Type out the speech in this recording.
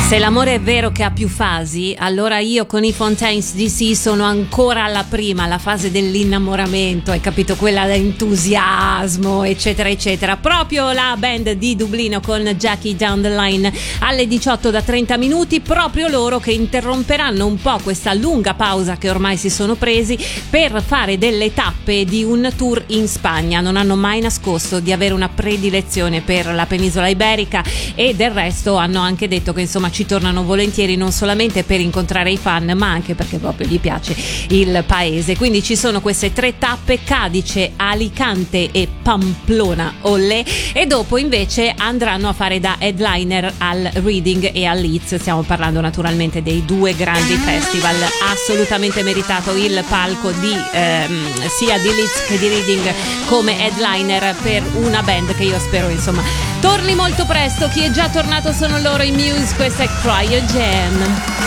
Se l'amore è vero che ha più fasi, allora io con i Fontaines DC sono ancora alla prima, la fase dell'innamoramento, hai capito? Quella d'entusiasmo, eccetera, eccetera. Proprio la band di Dublino con Jackie Down the Line alle 18 da 30 minuti, proprio loro che interromperanno un po' questa lunga pausa che ormai si sono presi per fare delle tappe di un tour in Spagna. Non hanno mai nascosto di avere una predilezione per la penisola iberica e del resto hanno anche detto che insomma ci tornano volentieri, non solamente per incontrare i fan ma anche perché proprio gli piace il paese. Quindi ci sono queste 3 tappe: Cadice, Alicante e Pamplona, olè, e dopo invece andranno a fare da headliner al Reading e al Leeds. Stiamo parlando naturalmente dei 2 grandi festival, assolutamente meritato il palco di sia di Leeds che di Reading come headliner per una band che io spero insomma torni molto presto. Chi è già tornato sono loro, i Muse, questa è Cryogen.